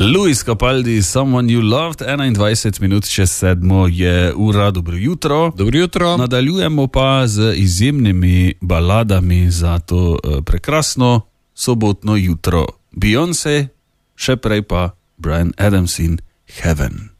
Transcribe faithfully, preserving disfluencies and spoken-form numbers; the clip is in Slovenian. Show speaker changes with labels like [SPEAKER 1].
[SPEAKER 1] Luis Capaldi, Someone You Loved, enaindvajset minut čez sedmo je ura, dobro jutro.
[SPEAKER 2] Dobro jutro.
[SPEAKER 1] Nadaljujemo pa z izjemnimi baladami za to uh, prekrasno sobotno jutro. Beyoncé, še prej pa Bryan Adams in Heaven.